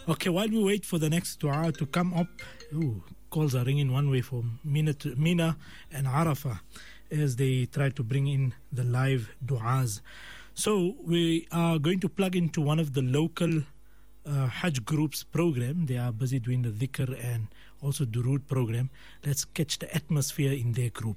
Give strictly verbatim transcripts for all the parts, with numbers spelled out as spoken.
Okay, while we wait for the next dua to come up, ooh, calls are ringing one way for Mina, to, Mina and Arafah as they try to bring in the live duas. So we are going to plug into one of the local uh, Hajj groups program. They are busy doing the dhikr and also durood program. Let's catch the atmosphere in their group.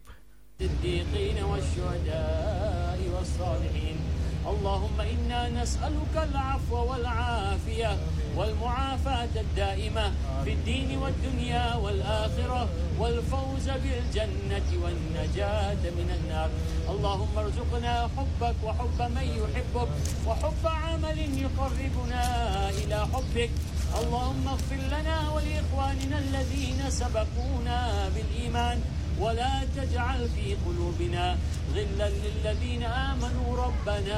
اللهم إنا نسألك العفو والعافية والمعافاة الدائمة في الدين والدنيا والآخرة والفوز بالجنة والنجاة من النار. اللهم ارزقنا حبك وحب من يحبك وحب عمل يقربنا إلى حبك. اللهم اغفر لنا ولإخواننا الذين سبقونا بالإيمان ولا تجعل في قلوبنا غلا للذين آمنوا ربنا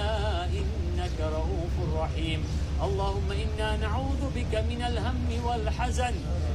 إنك رؤوف رحيم. اللهم إنا نعوذ بك من الهم والحزن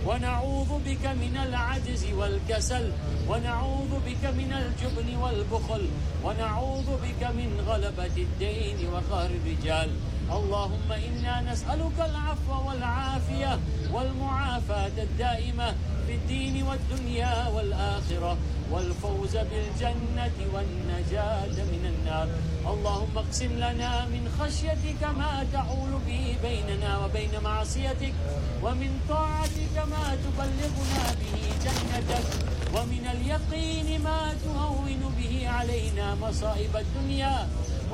ونعوذ بك من العجز والكسل ونعوذ بك من الجبن والبخل ونعوذ بك من غلبة الدين وقهر الرجال. اللهم إنا نسألك العفو والعافية والمعافاة الدائمة في الدين والدنيا والآخرة والفوز بالجنة والنجاة من النار. اللهم اقسم لنا من خشيتك ما تحول به بيننا وبين معصيتك ومن طاعتك ما تبلغنا به جنتك ومن اليقين ما تهون به علينا مصائب الدنيا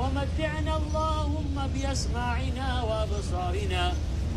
ومتعنا اللهم بأسماعنا وأبصارنا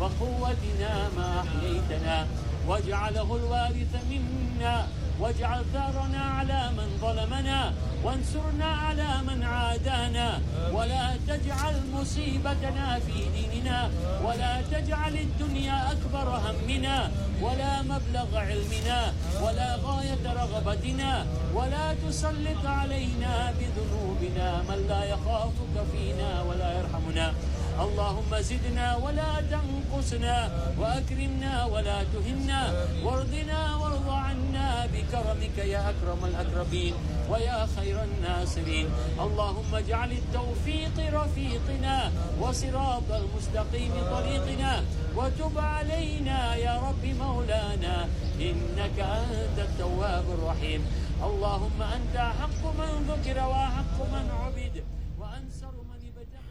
وقوتنا ما أحييتنا واجعله الوارث منا واجعل ثارنا على من ظلمنا وانصرنا على من عادانا ولا تجعل مصيبتنا في ديننا ولا تجعل الدنيا أكبر همنا ولا مبلغ علمنا ولا غاية رغبتنا ولا تسلط علينا بذنوبنا من لا يخافك فينا ولا يرحمنا. اللهم زدنا ولا تنقصنا وأكرمنا ولا تهنا وارضنا وارض عنا بكرمك يا أكرم الأكرمين ويا خير الناصرين. اللهم اجعل التوفيق رفيقنا وصراط المستقيم طريقنا وتب علينا يا رب مولانا إنك أنت التواب الرحيم. اللهم أنت حق من ذكر وحق من عبد وأنصر من ابتغي.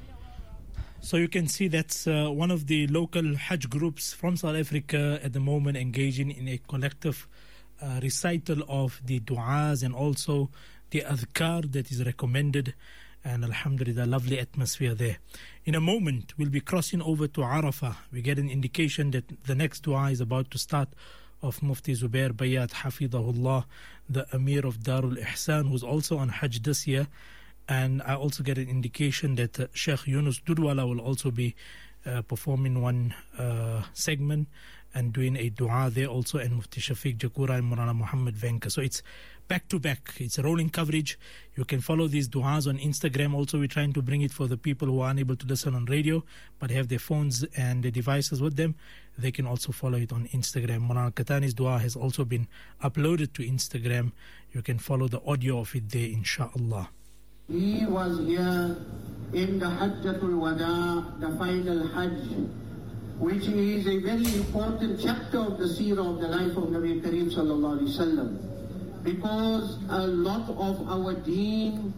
So you can see that's uh, one of the local Hajj groups from South Africa at the moment engaging in a collective uh, recital of the du'as and also the adhkar that is recommended, and alhamdulillah, lovely atmosphere there. In a moment we'll be crossing over to Arafah. We get an indication that the next du'a is about to start of Mufti Zubair Bayat Hafidahullah, the Amir of Darul Ihsan, who's also on Hajj this year. And I also get an indication that uh, Sheikh Yunus Dudwala will also be uh, performing one uh, segment and doing a dua there also, and Mufti Shafiq Jakura and Murana Muhammad Venka. So it's back to back. It's a rolling coverage. You can follow these duas on Instagram. Also, we're trying to bring it for the people who are unable to listen on radio but have their phones and their devices with them. They can also follow it on Instagram. Murana Katani's dua has also been uploaded to Instagram. You can follow the audio of it there, inshaAllah. He was here in the Hajjatul Wada, the final Hajj, which is a very important chapter of the seerah of the life of Nabi Kareem Sallallahu Alaihi Wasallam, because a lot of our deen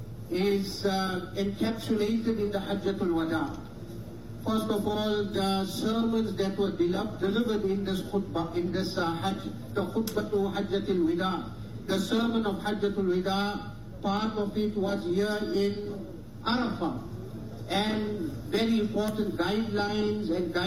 is uh, encapsulated in the Hajjatul Wada. First of all, the sermons that were delivered in this khutbah, in this uh, Hajj, the khutbah to Hajjatul Wada, the sermon of Hajjatul Wada, part of it was here in Arafah, and very important guidelines and guidelines